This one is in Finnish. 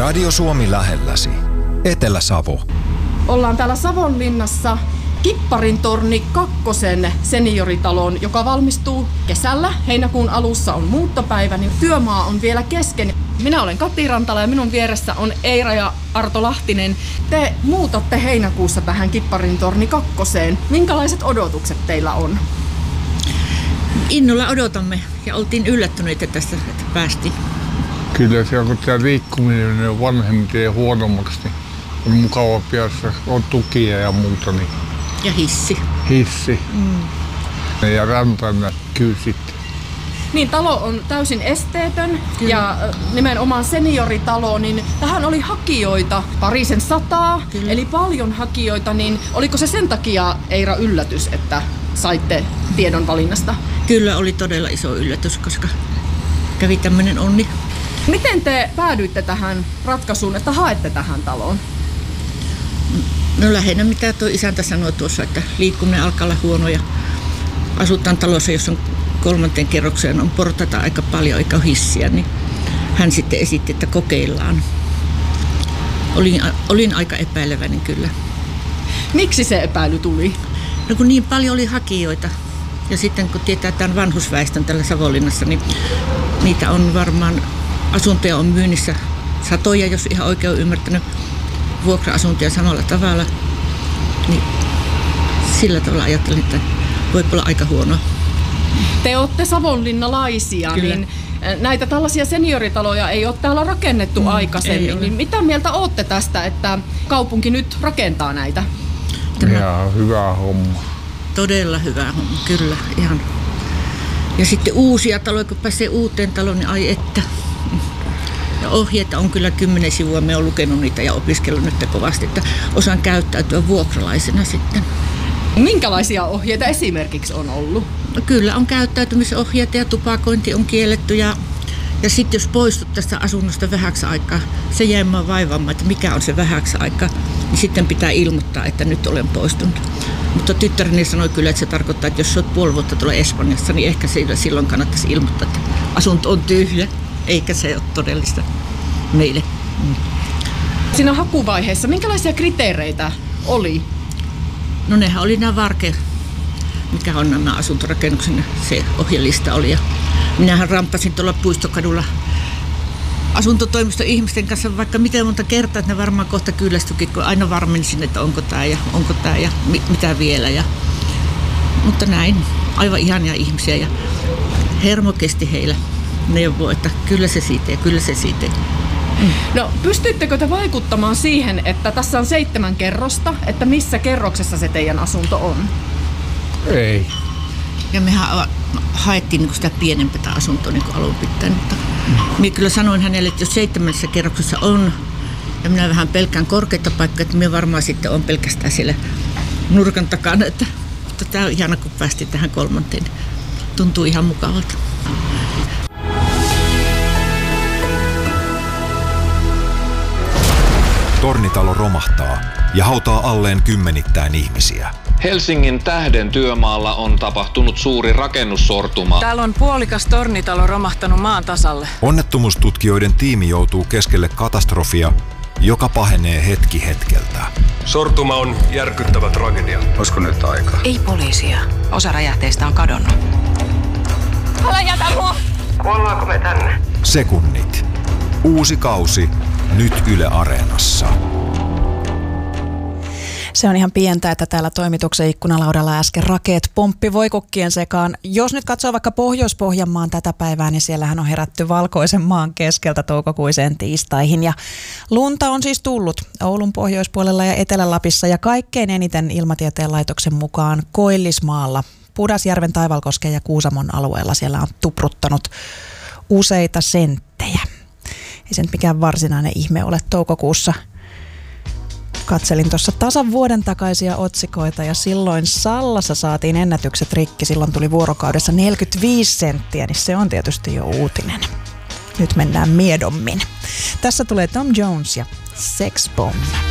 Radio Suomi lähelläsi. Etelä-Savo. Ollaan täällä Savonlinnassa Kipparintorni 2 senioritalon, joka valmistuu kesällä. Heinäkuun alussa on muuttopäivä, niin työmaa on vielä kesken. Minä olen Kati Rantala ja minun vieressä on Eira ja Arto Lahtinen. Te muutatte heinäkuussa tähän Kipparintorni 2. Minkälaiset odotukset teillä on? Innolla odotamme ja oltiin yllättyneitä tästä, että päästiin. Kyllä se on, kun tämä liikkuminen on vanhempien ja huonommaksi, niin on mukava piassa, on tukia ja muuta. Niin ja hissi. Ja rämpänä kyllä sitten. Niin, talo on täysin esteetön. Kyllä. Ja nimenomaan senioritalo, niin tähän oli hakijoita 200, eli paljon hakijoita, niin oliko se sen takia, Eira, yllätys, että saitte tiedon valinnasta? Kyllä oli todella iso yllätys, koska kävi tämmöinen onni. Miten te päädyitte tähän ratkaisuun, että haette tähän taloon? No lähinnä mitä tuo isäntä sanoi tuossa, että liikkuminen alkaa olla huono ja asutaan talossa, jossa on 3. kerrokseen on portaita aika paljon eikä hissiä, niin hän sitten esitti, että kokeillaan. Olin aika epäileväinen kyllä. Miksi se epäily tuli? No kun niin paljon oli hakijoita ja sitten kun tietää tämän vanhusväestön tällä Savonlinnassa, niin niitä on varmaan, asuntoja on myynnissä satoja, jos ihan oikein on ymmärtänyt, vuokra-asuntoja samalla tavalla. Niin sillä tavalla ajattelin, että voi olla aika huonoa. Te olette savonlinnalaisia, kyllä. Niin näitä tällaisia senioritaloja ei ole täällä rakennettu aikaisemmin. Niin mitä mieltä olette tästä, että kaupunki nyt rakentaa näitä? Ihan hyvä homma. Todella hyvä homma, kyllä. Ihan. Ja sitten uusia taloja, kun pääsee uuteen taloon, niin ai että. Ja ohjeita on kyllä 10 sivua, me olen lukenut niitä ja opiskellut nyt kovasti, että osaan käyttäytyä vuokralaisena sitten. Minkälaisia ohjeita esimerkiksi on ollut? No kyllä on käyttäytymisohjeita ja tupakointi on kielletty ja sitten jos poistut tästä asunnosta vähäksi aikaa, se jää minua vaivaamaan, että mikä on se vähäksi aikaa, niin sitten pitää ilmoittaa, että nyt olen poistunut. Mutta tyttäreni sanoi kyllä, että se tarkoittaa, että jos olet puoli vuotta tuolla Espanjassa, niin ehkä silloin kannattaisi ilmoittaa, että asunto on tyhjä, eikä se ole todellista meille. Siinä hakuvaiheessa, minkälaisia kriteereitä oli? No nehän oli nämä mikä on nämä asuntorakennuksen, se ohjelista oli. Ja minähän ramppasin tuolla Puistokadulla asuntotoimiston ihmisten kanssa vaikka miten monta kertaa, että ne varmaan kohta kyllästyikin, kun aina varmensin, että onko tämä ja mitä vielä. Mutta näin, aivan ihania ihmisiä ja hermo kesti heillä neuvoa, että kyllä se siitä. No, pystyttekö te vaikuttamaan siihen, että tässä on 7 kerrosta, että missä kerroksessa se teidän asunto on? Ei. Ja mehän haettiin niin sitä pienempää asuntoa niin alun pitäen. Minä kyllä sanoin hänelle, että jos 7 kerroksessa on, ja minä vähän pelkään korkeita paikkoja, että minä varmaan sitten on pelkästään siellä nurkan takana. Mutta tämä on ihana, kun päästiin tähän 3. Tuntuu ihan mukavalta. Tornitalo romahtaa ja hautaa alleen kymmenittäin ihmisiä. Helsingin Tähden työmaalla on tapahtunut suuri rakennussortuma. Täällä on puolikas tornitalo romahtanut maan tasalle. Onnettomuustutkijoiden tiimi joutuu keskelle katastrofia, joka pahenee hetki hetkeltä. Sortuma on järkyttävä tragedia. Olisiko nyt aika? Ei poliisia. Osa räjähteistä on kadonnut. Älä jätä mua! Kuollaanko me tänne? Sekunnit. Uusi kausi. Nyt Yle Areenassa. Se on ihan pientä, että täällä toimituksen ikkunalaudalla äsken rakeet pomppi voikokkien sekaan. Jos nyt katsoo vaikka Pohjois-Pohjanmaan tätä päivää, niin siellähän on herätty valkoisen maan keskeltä toukokuiseen tiistaihin. Ja lunta on siis tullut Oulun pohjoispuolella ja Etelä-Lapissa ja kaikkein eniten Ilmatieteen laitoksen mukaan Koillismaalla, Pudasjärven, Taivalkosken ja Kuusamon alueella. Siellä on tupruttanut useita senttejä. Ei se nyt mikään varsinainen ihme ole toukokuussa. Katselin tuossa tasan vuoden takaisia otsikoita ja silloin Sallassa saatiin ennätykset rikki. Silloin tuli vuorokaudessa 45 senttiä, niin se on tietysti jo uutinen. Nyt mennään miedommin. Tässä tulee Tom Jones ja Sex Bomb.